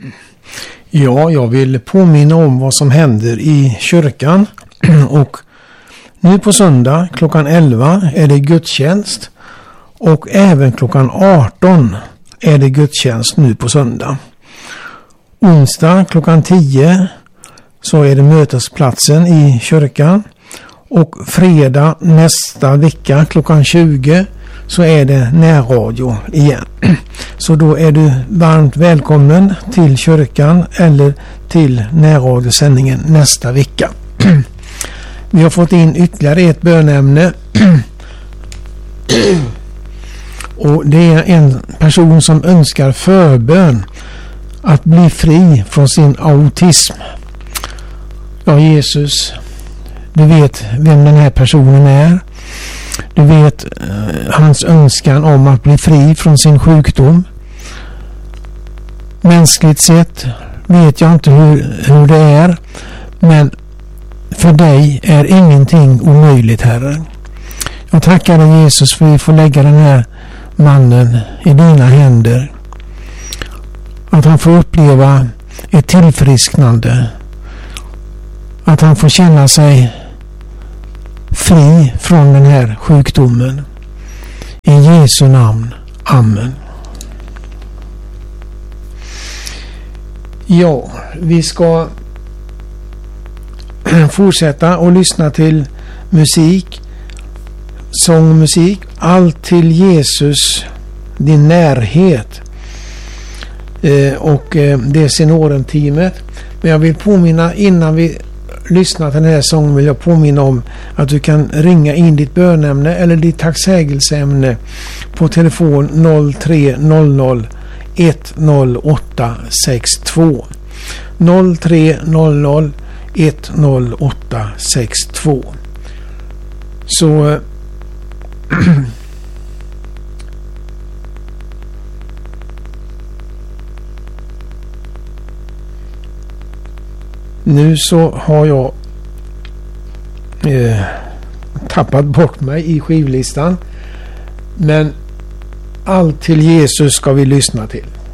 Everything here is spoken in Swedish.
Ja, jag vill påminna om vad som händer i kyrkan. Och nu på söndag klockan 11 är det gudstjänst. Och även klockan 18 är det gudstjänst nu på söndag. Onsdag klockan 10 så är det mötesplatsen i kyrkan. Och fredag nästa vecka klockan 20 så är det närradio igen. Så då är du varmt välkommen till kyrkan eller till närradiosändningen nästa vecka. Vi har fått in ytterligare ett bönämne. Och det är en person som önskar förbön att bli fri från sin autism. Ja, Jesus, du vet vem den här personen är. Du vet hans önskan om att bli fri från sin sjukdom. Mänskligt sett vet jag inte hur det är, men för dig är ingenting omöjligt, Herre. Jag tackar dig, Jesus, för att vi får lägga den här mannen i dina händer. Att han får uppleva ett tillfrisknande. Att han får känna sig fri från den här sjukdomen. I Jesu namn. Amen. Ja, vi ska fortsätta och lyssna till musik, sångmusik, allt till Jesus, din närhet. Och det är Senoren-teamet. Men jag vill påminna, innan vi lyssnar till den här sången, vill jag påminna om att du kan ringa in ditt bönämne eller ditt tacksägelseämne på telefon 0300 10862 0300 10862. Så nu så har jag tappat bort mig i skivlistan, men allt till Jesus ska vi lyssna till.